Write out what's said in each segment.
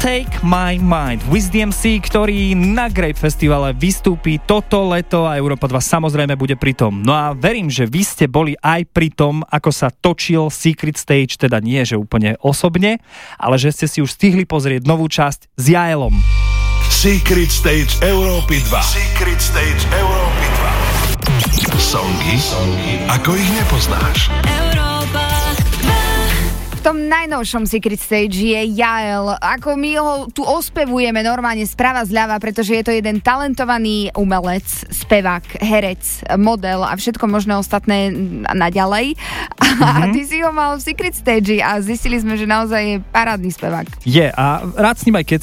Take My Mind. Wiz DMC, ktorý na Grape Festivale vystúpi toto leto a Európa 2 samozrejme bude pri tom. No a verím, že vy ste boli aj pri tom, ako sa točil Secret Stage, teda nie, že úplne osobne, ale že ste si už stihli pozrieť novú časť s Jaelom. Secret Stage Európy 2. Secret Stage Európy 2. Songy, ako ich nepoznáš. V tom najnovšom Secret Stage je Jael. Ako my ho tu ospevujeme normálne sprava zľava, pretože je to jeden talentovaný umelec, spevák, herec, model a všetko možné ostatné naďalej. A ty si ho mal v Secret Stage a zistili sme, že naozaj je parádny spevák. Je a rád s ním aj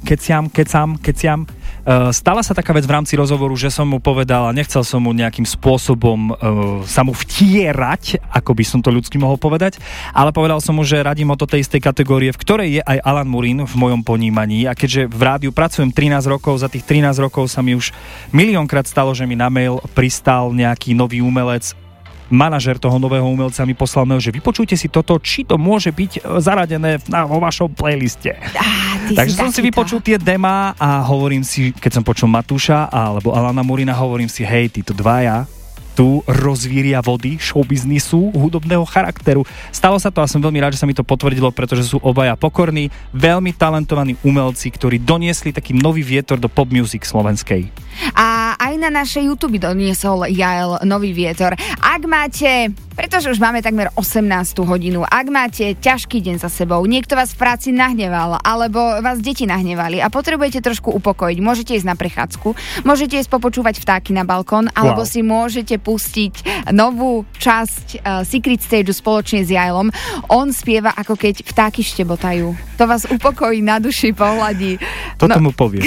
keciam. Stala sa taká vec v rámci rozhovoru, že som mu povedal a nechcel som mu nejakým spôsobom sa mu vtierať, ako by som to ľudsky mohol povedať, ale povedal som mu, že radím ho do tej istej kategórie, v ktorej je aj Alan Murin v mojom ponímaní, a keďže v rádiu pracujem 13 rokov, za tých 13 rokov sa mi už miliónkrát stalo, že mi na mail pristal nejaký nový umelec. Manažer toho nového umelca mi poslal mail, že vypočujte si toto, či to môže byť zaradené vo vašom playliste. Takže som si vypočul tie demá a hovorím si, keď som počul Matúša alebo Alana Murina, hovorím si, hej, títo dvaja tu rozvíria vody showbiznisu hudobného charakteru. Stalo sa to a som veľmi rád, že sa mi to potvrdilo, pretože sú obaja pokorní, veľmi talentovaní umelci, ktorí doniesli taký nový vietor do pop music slovenskej. A aj na našej YouTube doniesol Jael nový vietor. Ak máte, pretože už máme takmer 18. hodinu, ak máte ťažký deň za sebou, niekto vás v práci nahneval, alebo vás deti nahnevali a potrebujete trošku upokojiť, môžete ísť na prechádzku, môžete ísť popočúvať vtáky na balkón, alebo si môžete pustiť novú časť Secret Stage spoločne s Jaelom. On spieva, ako keď vtáky štebotajú. To vás upokojí na duši, pohľadí. Toto mu povie.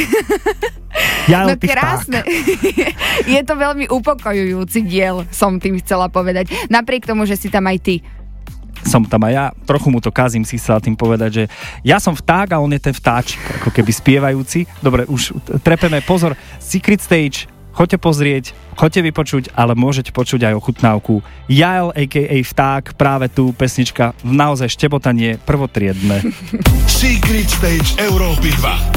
No krásne. Je to veľmi upokojujúci diel, som tým chcela povedať. Napriek tomu, že si tam aj ty. Som tam aj ja, trochu mu to kazím, si chcela tým povedať, že ja som vták a on je ten vtáčik, ako keby spievajúci. Dobre, už trepeme, pozor, Secret Stage, choďte pozrieť, choďte vypočuť, ale môžete počuť aj ochutnávku. Jael, a.k.a. Vták, práve tu pesnička, naozaj štebotanie prvotriedne. Secret Stage Európy 2.